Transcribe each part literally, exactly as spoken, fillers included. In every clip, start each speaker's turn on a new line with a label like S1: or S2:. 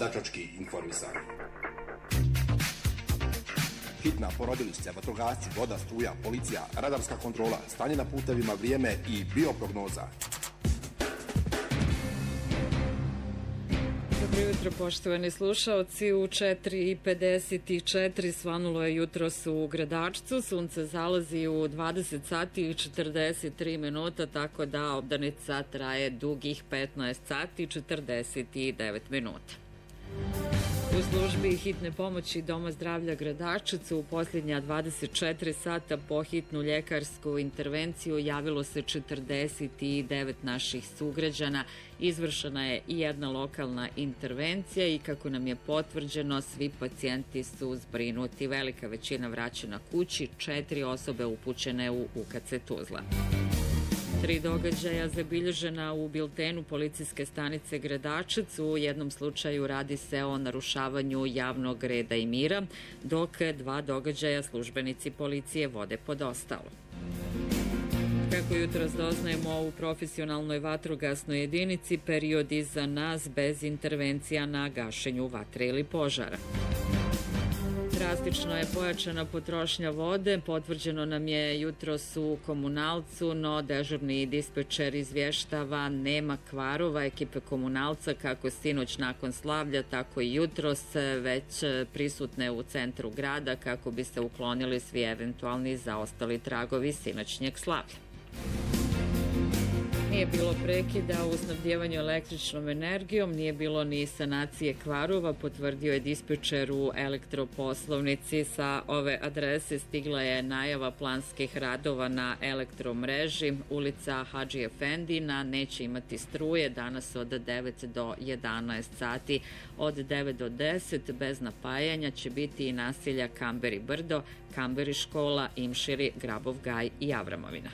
S1: dačački informisani. Hitna, porodilište, vatrogasci, voda, struja, policija, radarska kontrola, stanje na putevima, vrijeme i bioprognoza.
S2: Dobro jutro, poštovani slušaoci. U četiri i pedeset četiri svanulo je jutros u Gradačcu. Sunce zalazi u dvadeset sati i četrdeset tri minuta, tako da obdanica traje dugih petnaest sati i četrdeset devet minuta. U službi hitne pomoći Doma zdravlja Gradačac u posljednja dvadeset četiri sata po hitnu ljekarsku intervenciju javilo se četrdeset devet naših sugrađana. Izvršena je i jedna lokalna intervencija i kako nam je potvrđeno, svi pacijenti su zbrinuti. Velika većina vraćena kući, četiri osobe upućene u U K C Tuzla. Tri događaja zabilježena u biltenu policijske stanice Gradačac. U jednom slučaju radi se o narušavanju javnog reda i mira, dok dva događaja službenici policije vode pod ostalo. Kako jutros doznajemo, u profesionalnoj vatrogasnoj jedinici period iza nas bez intervencija na gašenju vatre ili požara. Drastično je pojačana potrošnja vode, potvrđeno nam je jutros u Komunalcu, no dežurni dispečer izvještava nema kvarova. Ekipe Komunalca kako sinoć nakon slavlja, tako i jutros već prisutne u centru grada kako bi se uklonili svi eventualni zaostali tragovi sinoćnjeg slavlja. Nije bilo prekida u snabdjevanju električnom energijom, nije bilo ni sanacije kvarova, potvrdio je dispečer u elektroposlovnici. Sa ove adrese stigla je najava planskih radova na elektromreži. Ulica Hadži Efendina neće imati struje danas od devet do jedanaest sati. Od devet do deset bez napajanja će biti i naselja Kamberi Brdo, Kamberi škola, Imširi, Grabov Gaj i Avramovina.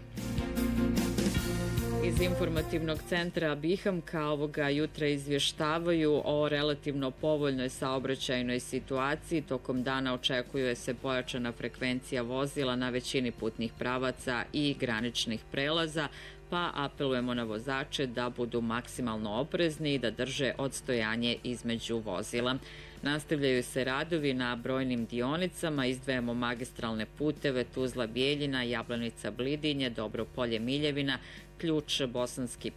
S2: Iz informativnog centra Bihamka ovoga jutra izvještavaju o relativno povoljnoj saobraćajnoj situaciji. Tokom dana očekuje se pojačana frekvencija vozila na većini putnih pravaca i graničnih prelaza, pa apelujemo na vozače da budu maksimalno oprezni i da drže odstojanje između vozila. Nastavljaju se radovi na brojnim dionicama, izdvajamo magistralne puteve Tuzla Bijeljina, Jablanica Blidinje, Dobro Polje Miljevina, Ključ Bosanski